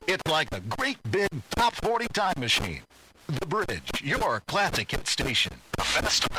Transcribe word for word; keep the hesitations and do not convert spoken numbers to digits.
It's like a great big top forty time machine. The Bridge, your classic hit station. The best